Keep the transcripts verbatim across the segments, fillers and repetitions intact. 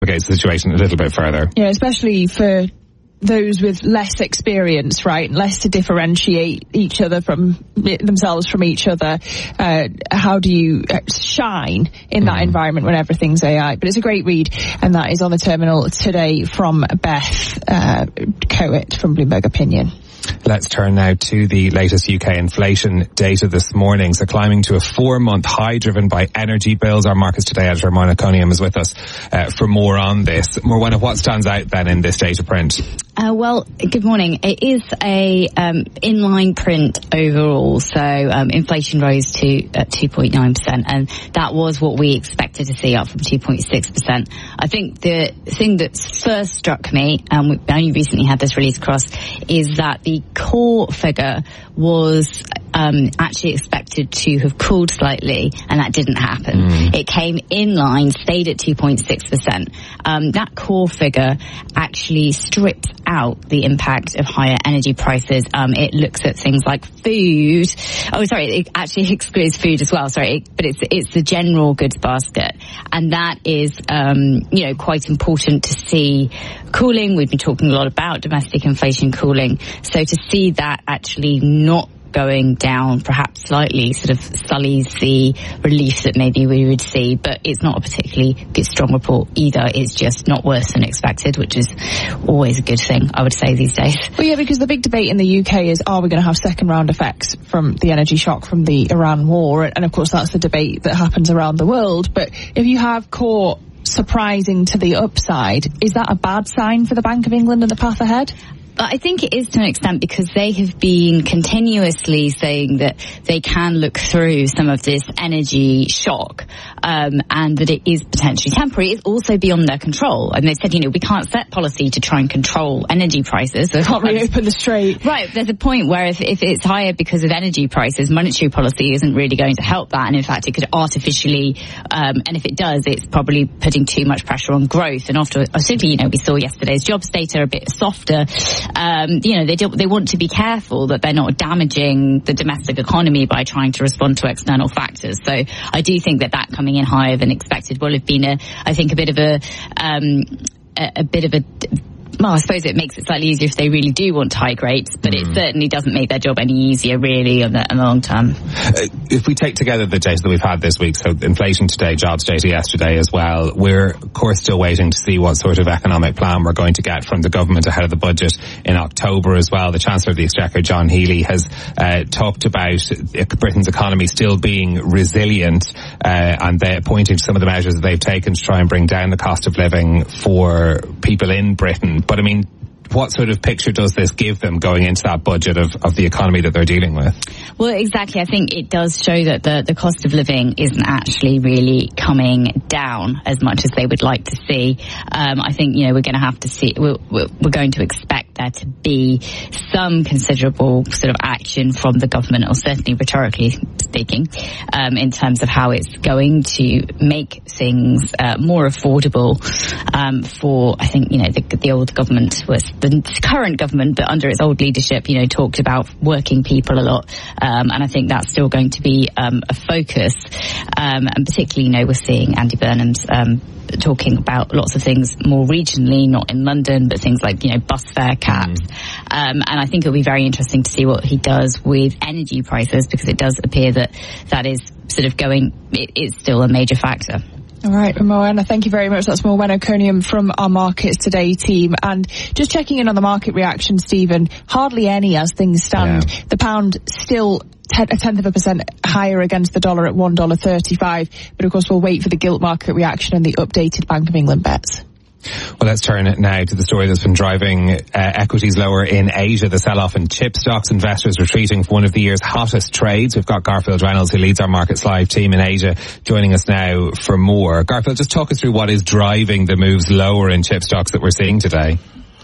complicates the situation a little bit further. Yeah, especially for those with less experience, right? Less to differentiate each other from themselves from each other. Uh, how do you shine in that mm. environment when everything's A I? But it's a great read, and that is on the terminal today from Beth uh, Coet from Bloomberg Opinion. Let's turn now to the latest U K inflation data this morning. So climbing to a four-month high driven by energy bills. Our Markets Today editor, Morwenna Cunningham, is with us uh, for more on this. Morwenna, what stands out then in this data print? Uh, well, good morning. It is a um, inline print overall. So um, inflation rose to uh, two point nine percent, and that was what we expected to see, up from two point six percent. I think the thing that first struck me, and we only recently had this release across, is that the core figure was um, actually expected to have cooled slightly, and that didn't happen. Mm. It came in line, stayed at two point six percent. Um, that core figure actually strips out the impact of higher energy prices. Um, it looks at things like food. Oh, sorry, it actually excludes food as well. Sorry, it, but it's it's the general goods basket, and that is um, you know quite important to see cooling. We've been talking a lot about domestic inflation cooling, so to see that actually not going down perhaps slightly sort of sullies the relief that maybe we would see, but it's not a particularly good strong report either. It's just not worse than expected, which is always a good thing, I would say, these days. Well, yeah, because the big debate in the U K is, are we going to have second round effects from the energy shock from the Iran war? And of course that's the debate that happens around the world. But if you have core surprising to the upside, is that a bad sign for the Bank of England and the path ahead? I think it is to an extent, because they have been continuously saying that they can look through some of this energy shock um, and that it is potentially temporary. It's also beyond their control. And they said, you know, we can't set policy to try and control energy prices. So can't reopen the strait. Right. There's a point where if, if it's higher because of energy prices, monetary policy isn't really going to help that. And in fact, it could artificially, um, and if it does, it's probably putting too much pressure on growth. And after, particularly, you know, we saw yesterday's jobs data a bit softer. Um, you know, they do, they want to be careful that they're not damaging the domestic economy by trying to respond to external factors. So I do think that that coming in higher than expected will have been a, I think, a bit of a, um, a, a bit of a, well, I suppose it makes it slightly easier if they really do want hike rates, but mm. it certainly doesn't make their job any easier, really, in the, in the long term. Uh, if we take together the data that we've had this week, so inflation today, jobs data yesterday as well, we're, of course, still waiting to see what sort of economic plan we're going to get from the government ahead of the budget in October as well. The Chancellor of the Exchequer, John Healey, has uh, talked about Britain's economy still being resilient, uh, and they're pointing to some of the measures that they've taken to try and bring down the cost of living for people in Britain. But I mean, what sort of picture does this give them going into that budget of, of the economy that they're dealing with? Well, exactly. I think it does show that the, the cost of living isn't actually really coming down as much as they would like to see. Um, I think, you know, we're going to have to see, we're, we're going to expect there to be some considerable sort of action from the government, or certainly rhetorically speaking, um, in terms of how it's going to make things uh, more affordable um, for, I think, you know, the, the old government was, the current government, but under its old leadership, you know, talked about working people a lot. Um, and I think that's still going to be um, a focus. Um, and particularly, you know, we're seeing Andy Burnham's um, talking about lots of things more regionally, not in London, but things like, you know, bus fare caps. Mm. Um, and I think it'll be very interesting to see what he does with energy prices, because it does appear that that is sort of going, it, it's still a major factor. All right, Morwenna, thank you very much. That's Morwenna Cunningham from our Markets Today team. And just checking in on the market reaction, Stephen, hardly any as things stand. Yeah. The pound still ten, a tenth of a percent higher against the dollar at one dollar thirty-five. But of course, we'll wait for the gilt market reaction and the updated Bank of England bets. Well, let's turn it now to the story that's been driving uh, equities lower in Asia, the sell-off in chip stocks, investors retreating for one of the year's hottest trades. We've got Garfield Reynolds, who leads our Markets Live team in Asia, joining us now for more. Garfield, just talk us through what is driving the moves lower in chip stocks that we're seeing today.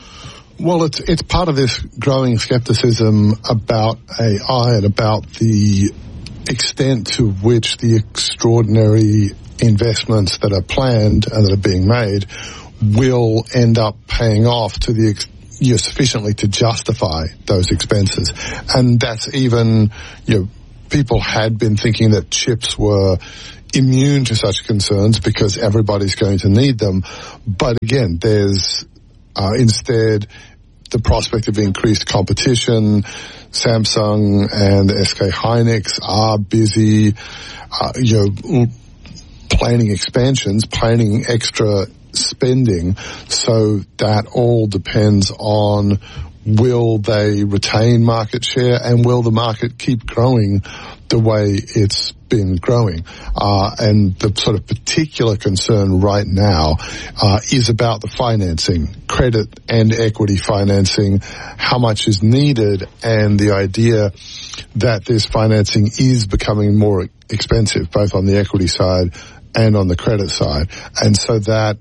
Well, it's it's part of this growing skepticism about A I and about the extent to which the extraordinary investments that are planned and that are being made will end up paying off to the ex- you know, sufficiently to justify those expenses. And that's even, you know, people had been thinking that chips were immune to such concerns because everybody's going to need them. But again, there's uh, instead the prospect of increased competition. Samsung and S K Hynix are busy, uh, you know, planning expansions, planning extra spending. So that all depends on will they retain market share and will the market keep growing the way it's been growing. Uh, and the sort of particular concern right now uh, is about the financing, credit and equity financing, how much is needed, and the idea that this financing is becoming more expensive, both on the equity side and on the credit side. And so that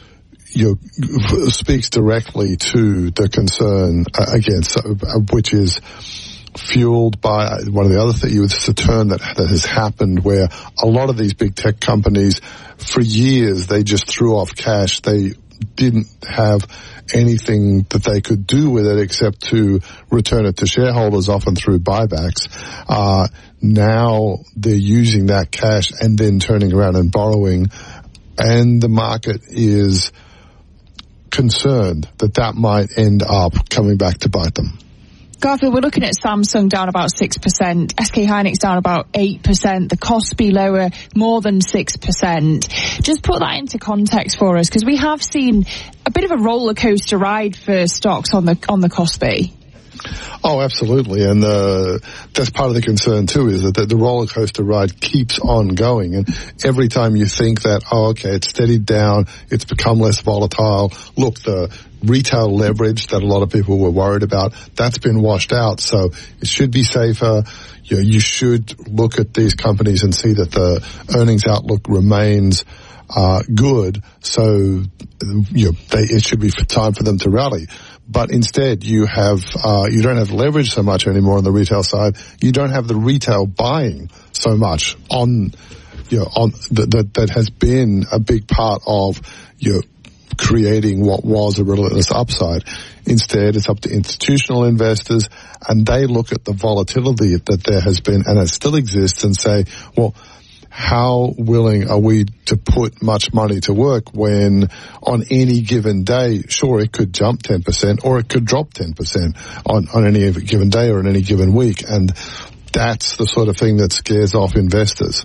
you know, speaks directly to the concern, uh, again, so, uh, which is fueled by one of the other things, it's a turn that, that has happened where a lot of these big tech companies, for years, they just threw off cash. They didn't have anything that they could do with it except to return it to shareholders, often through buybacks. Uh, now they're using that cash and then turning around and borrowing, and the market is concerned that that might end up coming back to bite them. Garfield, we're looking at Samsung down about six percent, S K Hynix down about eight percent, the Kospi lower more than six percent. Just put that into context for us, because we have seen a bit of a roller coaster ride for stocks on the on the Kospi. Oh, absolutely. And uh, that's part of the concern, too, is that the, the roller coaster ride keeps on going. And every time you think that, oh, okay, it's steadied down, it's become less volatile, look, the retail leverage that a lot of people were worried about, that's been washed out. So it should be safer. You know, you should look at these companies and see that the earnings outlook remains uh good. So, you know, they, it should be time for them to rally. But instead, you have uh you don't have leverage so much anymore on the retail side. You don't have the retail buying so much on, you know, on that that, that has been a big part of, you know, creating what was a relentless upside. Instead, it's up to institutional investors, and they look at the volatility that there has been and it still exists and say, well, how willing are we to put much money to work when on any given day, sure, it could jump ten percent or it could drop ten percent on, on any given day or in any given week. And that's the sort of thing that scares off investors.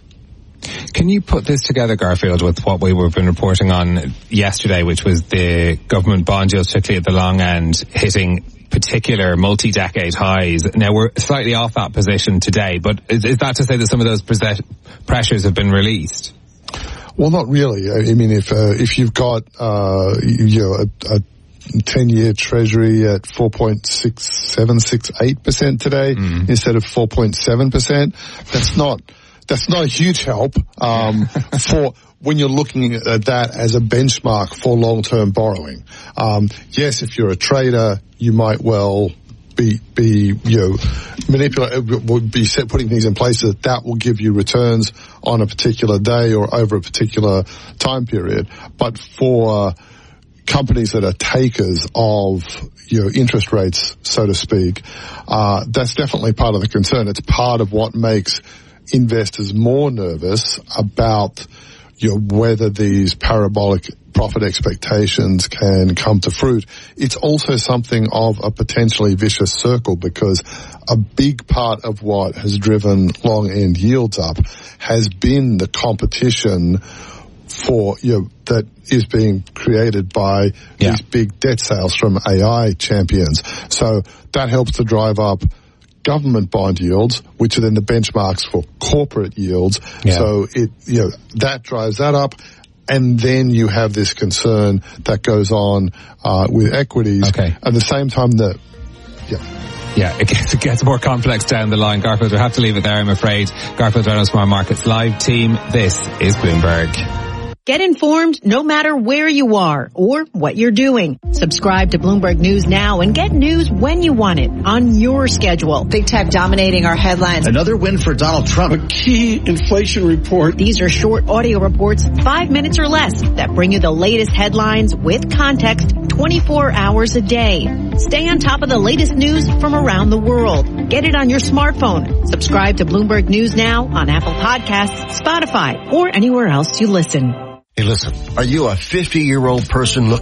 Can you put this together, Garfield, with what we were been reporting on yesterday, which was the government bond yields, particularly at the long end, hitting particular multi-decade highs? Now, we're slightly off that position today, but is, is that to say that some of those pressures have been released? Well, not really. I mean, if uh, if you've got uh, you know a, a ten-year Treasury at four point six seven six eight percent today mm. instead of four point seven percent, that's not that's not a huge help um, for when you're looking at that as a benchmark for long-term borrowing. Um, yes, if you're a trader, you might well be, be, you know, manipulate, would be set, putting things in place that that will give you returns on a particular day or over a particular time period. But for uh, companies that are takers of, you know, interest rates, so to speak, uh, that's definitely part of the concern. It's part of what makes investors more nervous about, you know, whether these parabolic profit expectations can come to fruit. It's also something of a potentially vicious circle, because a big part of what has driven long end yields up has been the competition for, you know, that is being created by yeah. these big debt sales from A I champions. So that helps to drive up government bond yields, which are then the benchmarks for corporate yields. Yeah. So it, you know, that drives that up. And then you have this concern that goes on uh, with equities. Okay. At the same time that, yeah. Yeah, it gets, it gets more complex down the line. Garfield, we'll have to leave it there, I'm afraid. Garfield Reynolds from our Markets Live team. This is Bloomberg. Get informed no matter where you are or what you're doing. Subscribe to Bloomberg News now and get news when you want it on your schedule. Big tech dominating our headlines. Another win for Donald Trump. A key inflation report. These are short audio reports, five minutes or less, that bring you the latest headlines with context twenty-four hours a day. Stay on top of the latest news from around the world. Get it on your smartphone. Subscribe to Bloomberg News Now on Apple Podcasts, Spotify, or anywhere else you listen. Hey, listen, are you a fifty-year-old person looking